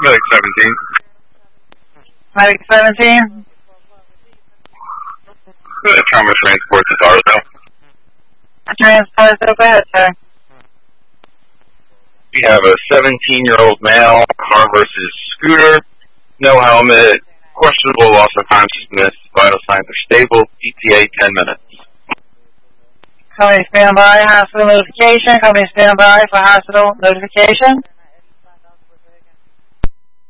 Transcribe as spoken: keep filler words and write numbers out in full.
Medic seventeen. Medic seventeen. Medic trauma transport to Darsville. Transport to bed, sir. We have a seventeen-year-old male, car versus scooter, no helmet, questionable loss of consciousness, vital signs are stable, E T A ten minutes. Company standby, hospital notification. Company standby for hospital notification.